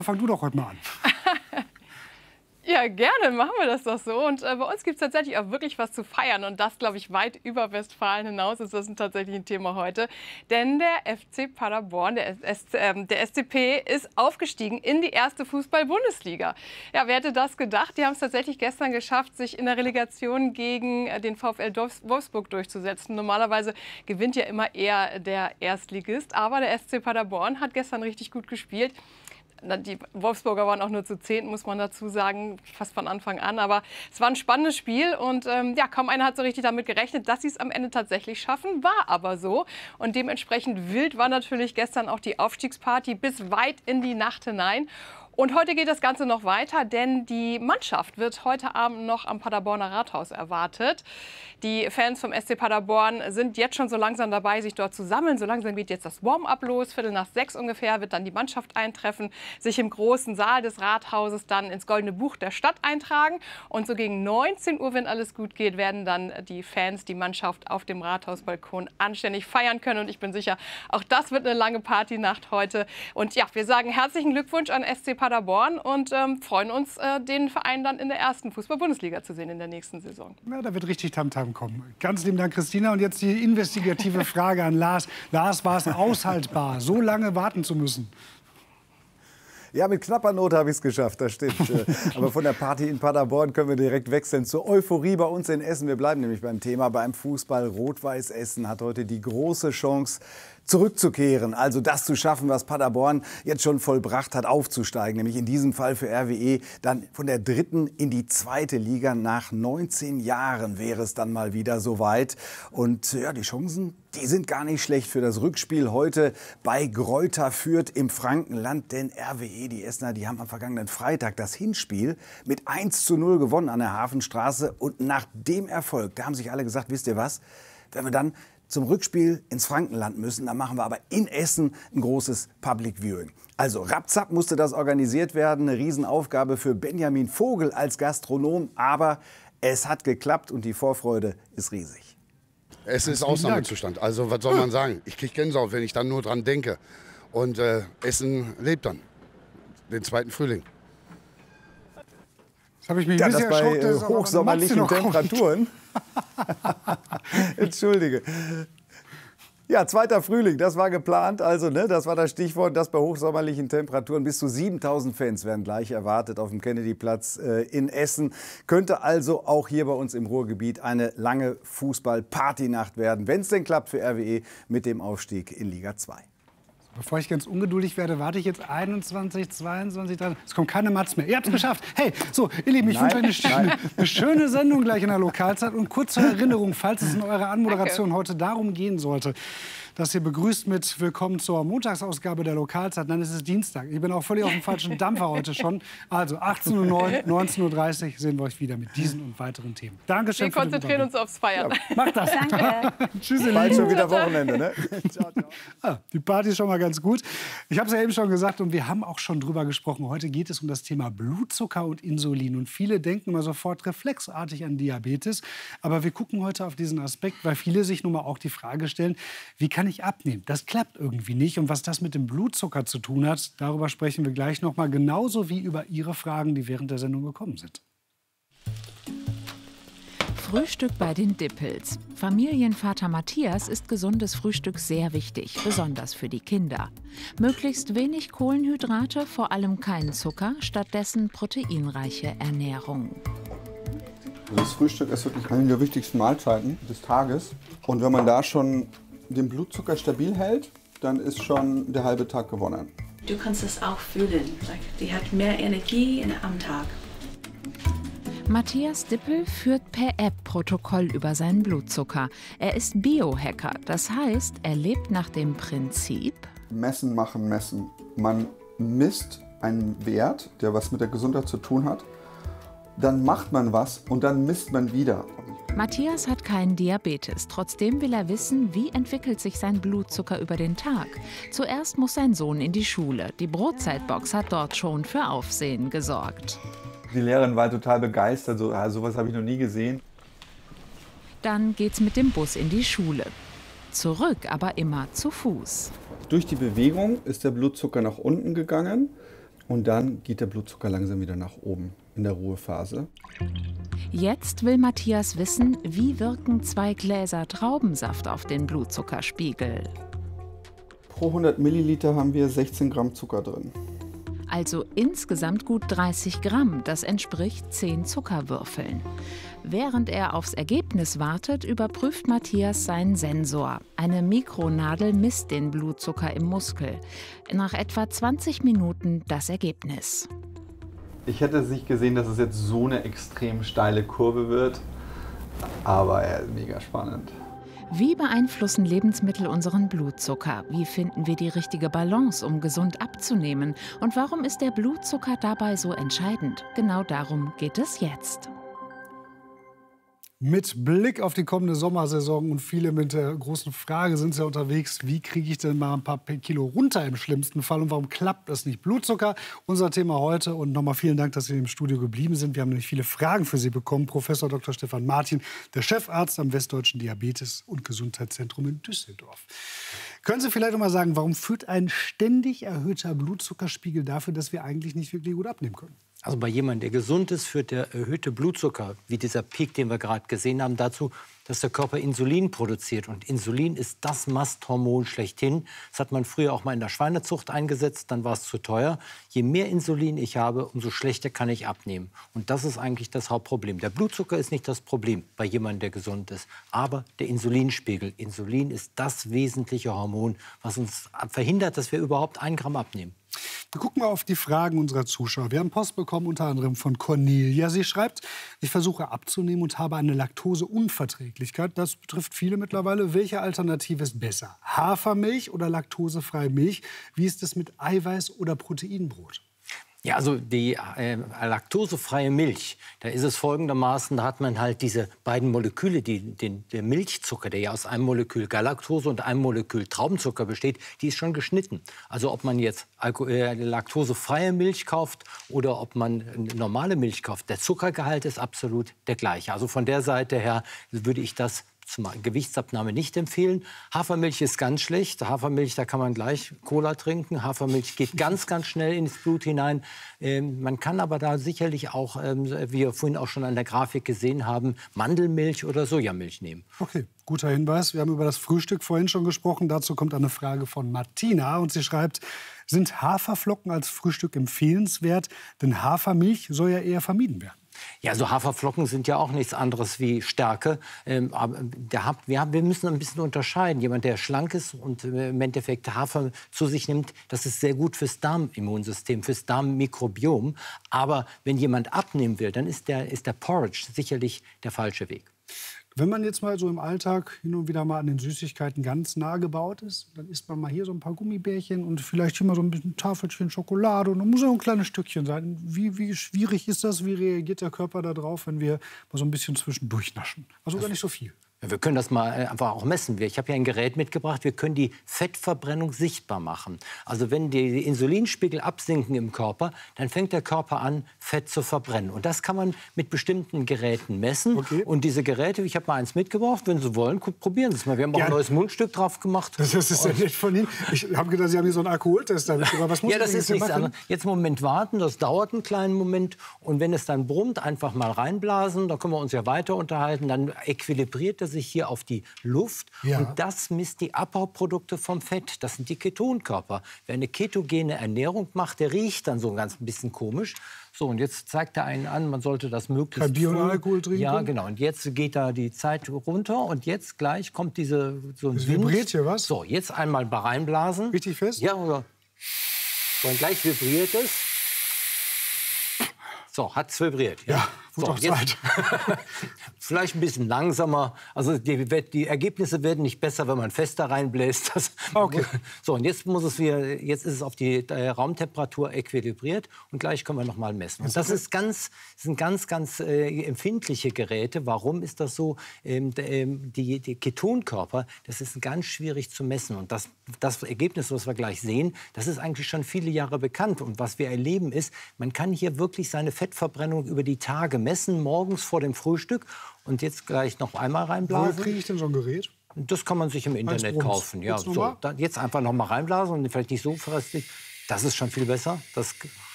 Fang du doch heute mal an. Ja, gerne, machen wir das doch so. Und bei uns gibt es tatsächlich auch wirklich was zu feiern. Und das, glaube ich, weit über Westfalen hinaus ist das tatsächlich ein Thema heute. Denn der FC Paderborn, der SCP, ist aufgestiegen in die erste Fußball-Bundesliga. Ja, wer hätte das gedacht? Die haben es tatsächlich gestern geschafft, sich in der Relegation gegen den VfL Wolfsburg durchzusetzen. Normalerweise gewinnt ja immer eher der Erstligist. Aber der SC Paderborn hat gestern richtig gut gespielt. Die Wolfsburger waren auch nur zu 10, muss man dazu sagen, fast von Anfang an. Aber es war ein spannendes Spiel und ja, kaum einer hat so richtig damit gerechnet, dass sie es am Ende tatsächlich schaffen. War aber so. Und dementsprechend wild war natürlich gestern auch die Aufstiegsparty bis weit in die Nacht hinein. Und heute geht das Ganze noch weiter, denn die Mannschaft wird heute Abend noch am Paderborner Rathaus erwartet. Die Fans vom SC Paderborn sind jetzt schon so langsam dabei, sich dort zu sammeln. So langsam geht jetzt das Warm-up los. 5:45 ungefähr wird dann die Mannschaft eintreffen, sich im großen Saal des Rathauses dann ins Goldene Buch der Stadt eintragen. Und so gegen 19 Uhr, wenn alles gut geht, werden dann die Fans die Mannschaft auf dem Rathausbalkon anständig feiern können. Und ich bin sicher, auch das wird eine lange Partynacht heute. Und ja, wir sagen herzlichen Glückwunsch an SC Paderborn und freuen uns, den Verein dann in der ersten Fußball-Bundesliga zu sehen in der nächsten Saison. Ja, da wird richtig Tamtam kommen. Ganz lieben Dank, Christina. Und jetzt die investigative Frage an Lars. Lars, war es aushaltbar, so lange warten zu müssen? Ja, mit knapper Not habe ich es geschafft, das stimmt. Aber von der Party in Paderborn können wir direkt wechseln zur Euphorie bei uns in Essen. Wir bleiben nämlich beim Thema, beim Fußball. Rot-Weiß Essen hat heute die große Chance, zurückzukehren. Also das zu schaffen, was Paderborn jetzt schon vollbracht hat, aufzusteigen. Nämlich in diesem Fall für RWE dann von der 3. in die 2. Liga. Nach 19 Jahren wäre es dann mal wieder soweit. Und ja, die Chancen, die sind gar nicht schlecht für das Rückspiel heute bei Greuther Fürth im Frankenland. Denn RWE, die Essener, die haben am vergangenen Freitag das Hinspiel mit 1:0 gewonnen an der Hafenstraße. Und nach dem Erfolg, da haben sich alle gesagt, wisst ihr was, wenn wir dann zum Rückspiel ins Frankenland müssen, dann machen wir aber in Essen ein großes Public Viewing. Also rapzapp musste das organisiert werden, eine Riesenaufgabe für Benjamin Vogel als Gastronom, aber es hat geklappt und die Vorfreude ist riesig. Es ist Ausnahmezustand, also was soll man sagen? Ich kriege Gänsehaut, wenn ich dann nur dran denke. Und Essen lebt dann, den zweiten Frühling. Das habe ich mich ein bisschen erschrocken. Das bei hochsommerlichen Temperaturen. Entschuldige. Ja, 2. Frühling, das war geplant. Also, das war das Stichwort, das bei hochsommerlichen Temperaturen. Bis zu 7.000 Fans werden gleich erwartet auf dem Kennedyplatz in Essen. Könnte also auch hier bei uns im Ruhrgebiet eine lange Fußball-Partynacht werden, wenn es denn klappt für RWE mit dem Aufstieg in Liga 2. Bevor ich ganz ungeduldig werde, warte ich jetzt 21, 22, 23. Es kommt keine Matz mehr. Ihr habt es geschafft. Hey, so, ihr Lieben, ich wünsche euch eine schöne Sendung gleich in der Lokalzeit. Und kurz zur Erinnerung, falls es in eurer Anmoderation heute darum gehen sollte, dass ihr begrüßt mit Willkommen zur Montagsausgabe der Lokalzeit. Dann ist es Dienstag. Ich bin auch völlig auf dem falschen Dampfer heute schon. Also 18:09 Uhr, 19:30 Uhr sehen wir euch wieder mit diesen und weiteren Themen. Dankeschön. Wir konzentrieren uns aufs Feiern. Ja, macht das. Danke. Tschüss, ihr Bald Lieben. schon wieder Wochenende, ne? Ciao, ciao. Die Party ist schon mal ganz gut. Ich habe es ja eben schon gesagt und wir haben auch schon drüber gesprochen. Heute geht es um das Thema Blutzucker und Insulin. Und viele denken immer sofort reflexartig an Diabetes. Aber wir gucken heute auf diesen Aspekt, weil viele sich nun mal auch die Frage stellen, wie kann ich abnehmen? Das klappt irgendwie nicht. Und was das mit dem Blutzucker zu tun hat, darüber sprechen wir gleich noch mal. Genauso wie über Ihre Fragen, die während der Sendung gekommen sind. Frühstück bei den Dippels. Familienvater Matthias ist gesundes Frühstück sehr wichtig, besonders für die Kinder. Möglichst wenig Kohlenhydrate, vor allem keinen Zucker, stattdessen proteinreiche Ernährung. Das Frühstück ist wirklich eine der wichtigsten Mahlzeiten des Tages. Und wenn man da schon den Blutzucker stabil hält, dann ist schon der halbe Tag gewonnen. Du kannst es auch fühlen. Die hat mehr Energie am Tag. Matthias Dippel führt per App Protokoll über seinen Blutzucker. Er ist Biohacker, das heißt, er lebt nach dem Prinzip: Messen machen Messen. Man misst einen Wert, der was mit der Gesundheit zu tun hat. Dann macht man was und dann misst man wieder. Matthias hat keinen Diabetes. Trotzdem will er wissen, wie entwickelt sich sein Blutzucker über den Tag. Zuerst muss sein Sohn in die Schule. Die Brotzeitbox hat dort schon für Aufsehen gesorgt. Die Lehrerin war total begeistert, sowas habe ich noch nie gesehen. Dann geht's mit dem Bus in die Schule. Zurück aber immer zu Fuß. Durch die Bewegung ist der Blutzucker nach unten gegangen. Und dann geht der Blutzucker langsam wieder nach oben in der Ruhephase. Jetzt will Matthias wissen, wie wirken 2 Gläser Traubensaft auf den Blutzuckerspiegel. Pro 100 Milliliter haben wir 16 Gramm Zucker drin. Also insgesamt gut 30 Gramm, das entspricht 10 Zuckerwürfeln. Während er aufs Ergebnis wartet, überprüft Matthias seinen Sensor. Eine Mikronadel misst den Blutzucker im Muskel. Nach etwa 20 Minuten das Ergebnis. Ich hätte es nicht gesehen, dass es jetzt so eine extrem steile Kurve wird, aber mega spannend. Wie beeinflussen Lebensmittel unseren Blutzucker? Wie finden wir die richtige Balance, um gesund abzunehmen? Und warum ist der Blutzucker dabei so entscheidend? Genau darum geht es jetzt. Mit Blick auf die kommende Sommersaison und viele mit der großen Frage sind ja unterwegs, wie kriege ich denn mal ein paar Kilo runter im schlimmsten Fall und warum klappt das nicht? Blutzucker, unser Thema heute, und nochmal vielen Dank, dass Sie im Studio geblieben sind. Wir haben nämlich viele Fragen für Sie bekommen. Professor Dr. Stefan Martin, der Chefarzt am Westdeutschen Diabetes- und Gesundheitszentrum in Düsseldorf. Können Sie vielleicht noch mal sagen, warum führt ein ständig erhöhter Blutzuckerspiegel dafür, dass wir eigentlich nicht wirklich gut abnehmen können? Also bei jemandem, der gesund ist, führt der erhöhte Blutzucker, wie dieser Peak, den wir gerade gesehen haben, dazu, dass der Körper Insulin produziert. Und Insulin ist das Masthormon schlechthin. Das hat man früher auch mal in der Schweinezucht eingesetzt, dann war es zu teuer. Je mehr Insulin ich habe, umso schlechter kann ich abnehmen. Und das ist eigentlich das Hauptproblem. Der Blutzucker ist nicht das Problem bei jemandem, der gesund ist, aber der Insulinspiegel. Insulin ist das wesentliche Hormon, was uns verhindert, dass wir überhaupt 1 Gramm abnehmen. Wir gucken mal auf die Fragen unserer Zuschauer. Wir haben Post bekommen, unter anderem von Cornelia. Sie schreibt, ich versuche abzunehmen und habe eine Laktoseunverträglichkeit. Das betrifft viele mittlerweile. Welche Alternative ist besser? Hafermilch oder laktosefreie Milch? Wie ist es mit Eiweiß oder Proteinbrot? Ja, also die laktosefreie Milch, da ist es folgendermaßen, da hat man halt diese beiden Moleküle, der Milchzucker, der ja aus einem Molekül Galaktose und einem Molekül Traubenzucker besteht, die ist schon geschnitten. Also ob man jetzt laktosefreie Milch kauft oder ob man normale Milch kauft, der Zuckergehalt ist absolut der gleiche. Also von der Seite her würde ich das zur Gewichtsabnahme nicht empfehlen. Hafermilch ist ganz schlecht. Hafermilch, da kann man gleich Cola trinken. Hafermilch geht ganz, ganz schnell ins Blut hinein. Man kann aber da sicherlich auch, wie wir vorhin auch schon an der Grafik gesehen haben, Mandelmilch oder Sojamilch nehmen. Okay, guter Hinweis. Wir haben über das Frühstück vorhin schon gesprochen. Dazu kommt eine Frage von Martina. Und sie schreibt, sind Haferflocken als Frühstück empfehlenswert? Denn Hafermilch soll ja eher vermieden werden. Ja, also Haferflocken sind ja auch nichts anderes wie Stärke. Aber wir müssen ein bisschen unterscheiden. Jemand, der schlank ist und im Endeffekt Hafer zu sich nimmt, das ist sehr gut fürs Darmimmunsystem, fürs Darmmikrobiom. Aber wenn jemand abnehmen will, dann ist der Porridge sicherlich der falsche Weg. Wenn man jetzt mal so im Alltag hin und wieder mal an den Süßigkeiten ganz nah gebaut ist, dann isst man mal hier so ein paar Gummibärchen und vielleicht hier mal so ein bisschen Tafelchen Schokolade und dann muss ja ein kleines Stückchen sein. Wie schwierig ist das? Wie reagiert der Körper darauf, wenn wir mal so ein bisschen zwischendurch naschen? Also gar nicht so viel. Ja, wir können das mal einfach auch messen. Ich habe ja ein Gerät mitgebracht. Wir können die Fettverbrennung sichtbar machen. Also wenn die Insulinspiegel absinken im Körper, dann fängt der Körper an, Fett zu verbrennen. Und das kann man mit bestimmten Geräten messen. Okay. Und diese Geräte, ich habe mal eins mitgebracht. Wenn Sie wollen, probieren Sie es mal. Wir haben auch ein neues Mundstück drauf gemacht. Das ist ja nett von Ihnen. Ich habe gedacht, Sie haben hier so einen Alkoholtest damit. Was muss ja, das ist nichts anderes. Jetzt einen Moment warten. Das dauert einen kleinen Moment. Und wenn es dann brummt, einfach mal reinblasen. Da können wir uns ja weiter unterhalten. Dann äquilibriert das sich hier auf die Luft. Ja. Und das misst die Abbauprodukte vom Fett. Das sind die Ketonkörper. Wer eine ketogene Ernährung macht, der riecht dann so ein ganz bisschen komisch. So, und jetzt zeigt er einen an, man sollte das möglichst kein Bier und Alkohol trinken? Ja, genau. Und jetzt geht da die Zeit runter und jetzt gleich kommt so ein Wind. Vibriert hier was? So, jetzt einmal reinblasen. Richtig fest? Ja, oder? So, und gleich vibriert es. So, hat es vibriert. Ja, gut so, jetzt vielleicht ein bisschen langsamer. Also die Ergebnisse werden nicht besser, wenn man fester reinbläst. Okay. So, und jetzt ist es auf die Raumtemperatur äquilibriert und gleich können wir noch mal messen. Und das sind ganz empfindliche Geräte. Warum ist das so? Die Ketonkörper, das ist ganz schwierig zu messen. Und das Ergebnis, was wir gleich sehen, das ist eigentlich schon viele Jahre bekannt. Und was wir erleben ist, man kann hier wirklich seine Fettverbrennung über die Tage messen, morgens vor dem Frühstück. Und jetzt gleich noch einmal reinblasen. Wo kriege ich denn so ein Gerät? Das kann man sich im Internet kaufen. Ja, so, jetzt einfach noch mal reinblasen und vielleicht nicht so fröstlich. Das ist schon viel besser. Das